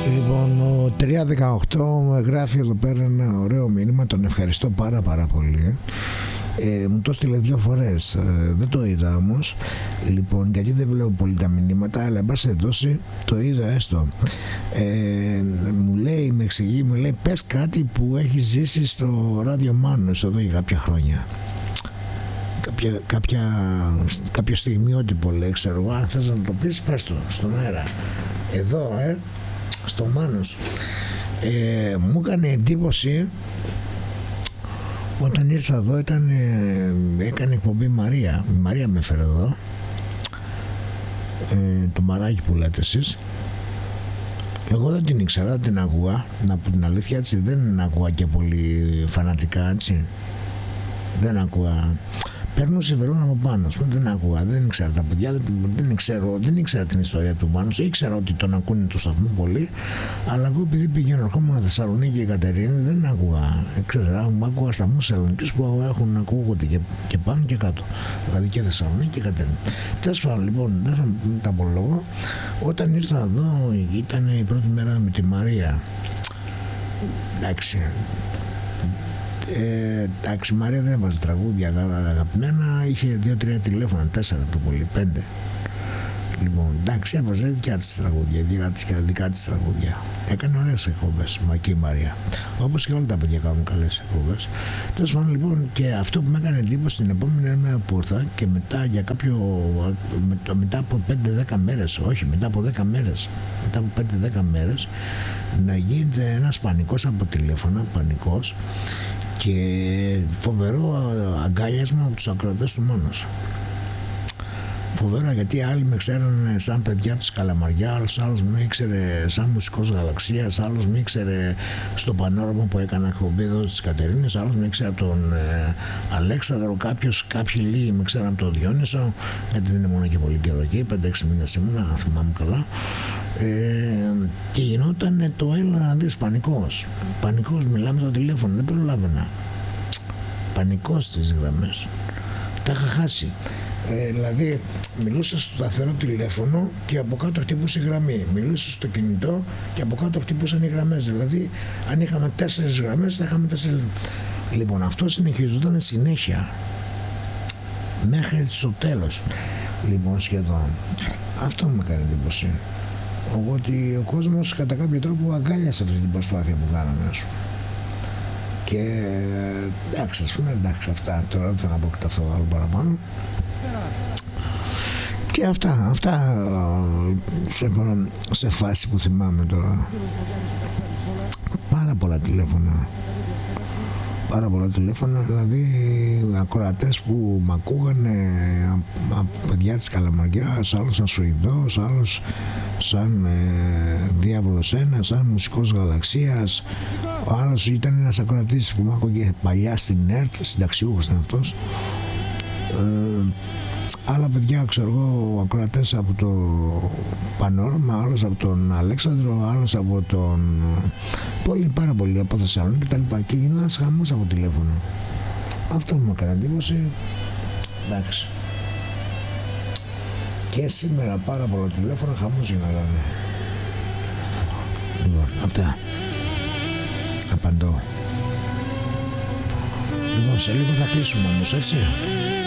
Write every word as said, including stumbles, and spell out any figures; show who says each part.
Speaker 1: Λοιπόν, ο τρία δεκαοκτώ γράφει εδώ πέρα ένα ωραίο μήνυμα, τον ευχαριστώ πάρα πάρα πολύ. Ε, μου το στείλε δύο φορές, ε, δεν το είδα όμως. Λοιπόν, γιατί δεν βλέπω πολύ τα μηνύματα, αλλά εν πάση περιπτώσει το είδα έστω. Ε, μου λέει, με εξηγεί, μου λέει πες κάτι που έχει ζήσει στο ράδιο Μάνος εδώ για κάποια χρόνια. Κάποια, κάποια, κάποια στιγμιότυπο λέει, ξέρω εγώ, αν θες να το πεις πες το στον αέρα. Εδώ, ε, στο Μάνος. Ε, μου έκανε εντύπωση όταν ήρθα εδώ, ήταν, ε, έκανε εκπομπή Μαρία. Η Μαρία με έφερε εδώ, ε, το μαράκι που λέτε εσείς. Εγώ δεν την ήξερα, δεν την άκουγα, να πω την αλήθεια, έτσι, δεν άκουγα και πολύ φανατικά, έτσι. Δεν άκουγα. Παίρνω Βερόνα από πάνω, δεν άκουγα, δεν ήξερα τα παιδιά, δεν, δεν, ξέρω, δεν ήξερα την ιστορία του Μάνους, ήξερα ότι τον ακούνε το σταθμό πολύ, αλλά εγώ επειδή πήγαινα ερχόμουν Θεσσαλονίκη και Κατερίνη, δεν άκουγα, ξέρω, άκουγα σταθμούς Θεσσαλονίκης που έχουν ακούγονται και, και πάνω και κάτω, δηλαδή και Θεσσαλονίκη και Κατερίνη. Τέλος πάντων, λοιπόν, δεν θα τα απολογώ, όταν ήρθα εδώ ήταν η πρώτη μέρα με τη Μαρία, εντάξει. Ε, εντάξει, η Μαρία δεν έβαζε τραγούδια αγαπημένα, είχε δύο-τρία τηλέφωνα, τέσσερα το πολύ, πέντε. Λοιπόν, εντάξει, έβαζε δικιά της τραγούδια, δικά της και δικά της τραγούδια. Έκανε ωραίες εκπομπές, μα και η Μαρία. Όπως και όλα τα παιδιά κάνουν καλές εκπομπές. Τέλος πάντων, λοιπόν, και αυτό που με έκανε εντύπωση την επόμενη μέρα που ήρθα και μετά για κάποιο. μετά από πέντε δέκα μέρες, όχι, μετά από δέκα μέρες, μετά από πέντε δέκα μέρες, να γίνεται ένας πανικός από τηλέφωνα, πανικός. Και φοβερό αγκάλιασμα από τους ακροατές του Μόνος. Φοβερό, γιατί άλλοι με ξέρανε σαν παιδιά της Καλαμαριά, άλλος, άλλος με ήξερε σαν μουσικός Γαλαξίας, άλλος με ήξερε στο Πανόραμα που έκανα εκπομπή εδώ της Κατερίνης, άλλος με ήξερε από τον ε, Αλέξανδρο, κάποιος, κάποιοι λίγοι με ξέραν από τον Διόνυσο, γιατί δεν είναι μόνο και πολύ καιρό εκεί, πέντε έξι μήνες ήμουνα, αν θυμάμαι καλά. Ε, και γινόταν το έλα να δεις, πανικός. Πανικός, μιλάμε στο τηλέφωνο, δεν προλάβαινα. Πανικός στις γραμμές. Τα είχα χάσει. Ε, δηλαδή, μιλούσα στο σταθερό τηλέφωνο και από κάτω χτυπούσε η γραμμή. Μιλούσα στο κινητό και από κάτω χτυπούσαν οι γραμμές. Δηλαδή, αν είχαμε τέσσερις γραμμές, θα είχαμε τέσσερις. Λοιπόν, αυτό συνεχιζόταν συνέχεια. Μέχρι στο τέλος. Λοιπόν, σχεδόν. Αυτό μου έκανε εντύπωση. Ότι ο κόσμος κατά κάποιο τρόπο αγκάλιασε αυτή την προσπάθεια που κάναμε. Και εντάξει, ας πούμε, εντάξει, αυτά τώρα δεν θα αποκταθώ άλλο παραπάνω. Και αυτά, αυτά σε, σε φάση που θυμάμαι τώρα. Πάρα πολλά τηλέφωνα. Πάρα πολλά τηλέφωνα, δηλαδή ακροατές που μ' ακούγανε, παιδιά της Καλαμαριάς, άλλος σαν Σουηδός, άλλος σαν ε, Διάβολος ένα, σαν μουσικός Γαλαξίας, ο άλλος ήταν ένας ακροατής που μ' άκουγε παλιά στην ΕΡΤ, συνταξιούχος ήταν αυτός. Ε, άλλα παιδιά, ξέρω εγώ, ακροατές από το Πανόραμα, άλλος από τον Αλέξανδρο, άλλος από τον πολύ, πάρα πολύ από Θεσσαλονίκη και τα λοιπά, και γινόταν ένας χαμός από τηλέφωνο. Αυτό μου έκανε εντύπωση. Εντάξει. Και σήμερα πάρα πολλά τηλέφωνα, χαμός γινόταν. Λοιπόν, αυτά. Απαντώ. Λοιπόν, σε λίγο θα κλείσουμε όμως, έτσι.